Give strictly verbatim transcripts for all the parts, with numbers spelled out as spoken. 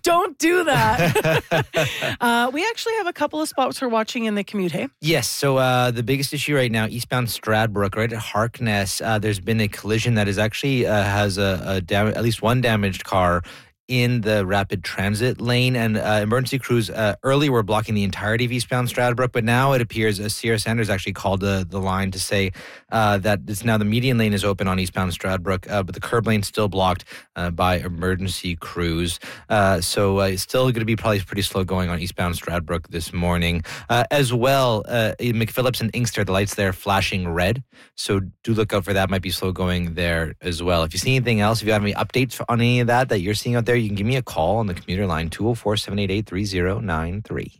Don't do that. uh, we actually have a couple of spots we're watching in the commute, hey? Yes, so uh, the biggest issue right now, eastbound Stradbrook, right at Harkness, uh, there's been a collision that is actually uh, has a, a dam- at least one damaged car in the rapid transit lane, and uh, emergency crews uh, early were blocking the entirety of eastbound Stradbrook, but now it appears uh, Sierra Sanders actually called the, the line to say uh, that it's now the median lane is open on eastbound Stradbrook, uh, but the curb lane still blocked uh, by emergency crews. Uh, so uh, it's still going to be probably pretty slow going on eastbound Stradbrook this morning. Uh, as well, uh, McPhillips and Inkster, the lights there flashing red, so do look out for that. Might be slow going there as well. If you see anything else, if you have any updates on any of that that you're seeing out there, you can give me a call on the commuter line, two oh four, seven eight eight, three oh nine three.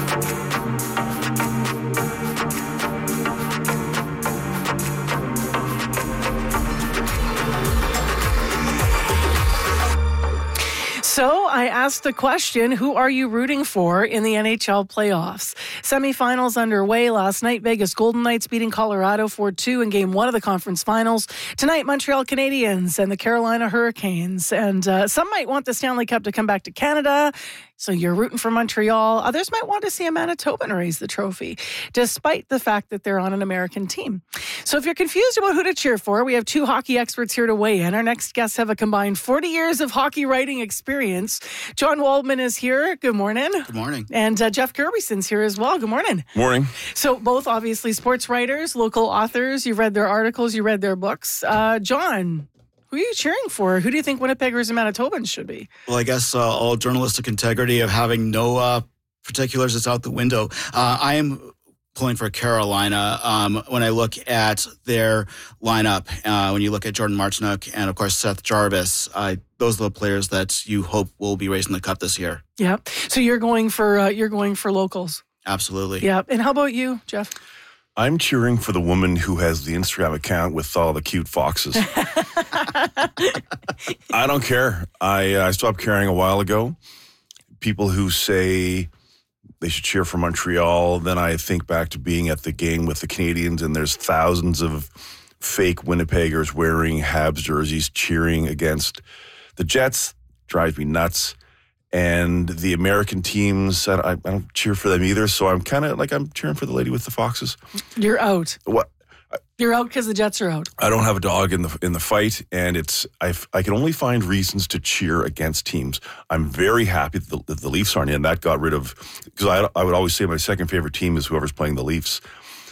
So I asked the question, who are you rooting for in the N H L playoffs? Semifinals underway last night. Vegas Golden Knights beating Colorado four two in game one of the conference finals. Tonight, Montreal Canadiens and the Carolina Hurricanes. And uh, some might want the Stanley Cup to come back to Canada. So you're rooting for Montreal. Others might want to see a Manitoban raise the trophy, despite the fact that they're on an American team. So if you're confused about who to cheer for, we have two hockey experts here to weigh in. Our next guests have a combined forty years of hockey writing experience. John Waldman is here. Good morning. Good morning. And uh, Jeff Kirbyson's here as well. Good morning. Morning. So both obviously sports writers, local authors. You read their articles, you read their books. Uh, John, who are you cheering for? Who do you think Winnipeggers and Manitobans should be? Well, I guess uh, all journalistic integrity of having no uh, particulars is out the window. Uh, I am pulling for Carolina. Um, when I look at their lineup, uh, when you look at Jordan Martinook and, of course, Seth Jarvis, uh, those are the players that you hope will be raising the cup this year. Yeah. So you're going for uh, you're going for locals. Absolutely. Yeah. And how about you, Jeff? I'm cheering for the woman who has the Instagram account with all the cute foxes. I don't care. I, uh, I stopped caring a while ago. People who say they should cheer for Montreal, then I think back to being at the game with the Canadians, and there's thousands of fake Winnipeggers wearing Habs jerseys cheering against the Jets. Drives me nuts. And the American teams, I, I don't cheer for them either. So I'm kind of like I'm cheering for the lady with the foxes. You're out. What? You're out because the Jets are out. I don't have a dog in the in the fight, and it's I I can only find reasons to cheer against teams. I'm very happy that the, that the Leafs aren't in. That got rid of because I I would always say my second favorite team is whoever's playing the Leafs.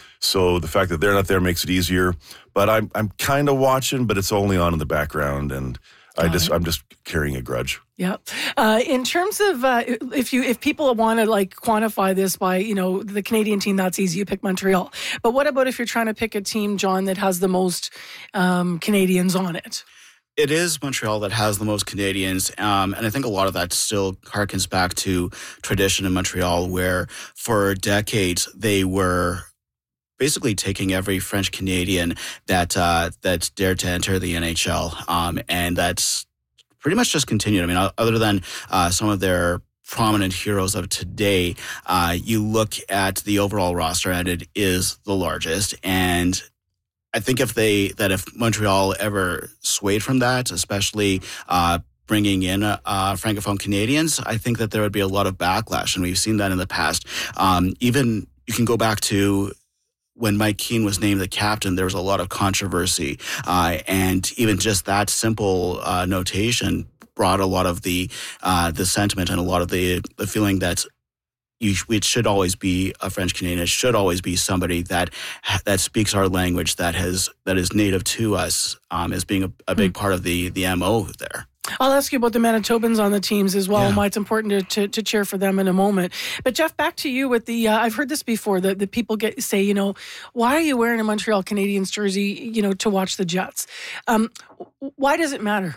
So the fact that they're not there makes it easier. But I'm I'm kind of watching, but it's only on in the background, and I Got just it. I'm just carrying a grudge. Yeah. Uh, in terms of uh, if you if people want to like quantify this by, you know, the Canadian team, that's easy. You pick Montreal. But what about if you're trying to pick a team, John, that has the most um, Canadians on it? It is Montreal that has the most Canadians, um, and I think a lot of that still harkens back to tradition in Montreal, where for decades they were basically taking every French Canadian that uh, that dared to enter the N H L, um, and that's pretty much just continued. I mean, other than uh, some of their prominent heroes of today, uh, you look at the overall roster, and it is the largest. And I think if they that if Montreal ever swayed from that, especially uh, bringing in uh, Francophone Canadians, I think that there would be a lot of backlash, and we've seen that in the past. Um, even you can go back to when Mike Keane was named the captain, there was a lot of controversy. Uh, and even just that simple uh, notation brought a lot of the uh, the sentiment and a lot of the, the feeling that you, it should always be a French Canadian. It should always be somebody that that speaks our language, that has that is native to us, um, as being a, a big part of the, the M O there. I'll ask you about the Manitobans on the teams as well, Yeah. and why it's important to, to, to cheer for them in a moment. But Jeff, back to you with the, uh, I've heard this before, that the people get say, you know, why are you wearing a Montreal Canadiens jersey, you know, to watch the Jets? Um, why does it matter?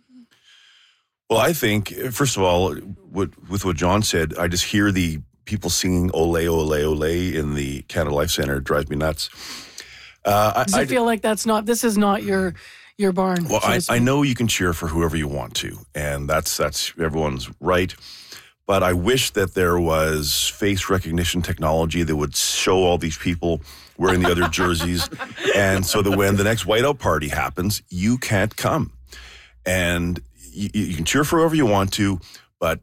Well, I think, first of all, what, with what John said, I just hear the people singing ole, ole, ole in the Canada Life Center. It drives me nuts. Uh, Does I, it feel like that's not, this is not your... your barn? Well, so I, to speak? I know you can cheer for whoever you want to, and that's that's everyone's right. But I wish that there was face recognition technology that would show all these people wearing the other jerseys, and so that when the next whiteout party happens, you can't come. And you, you can cheer for whoever you want to,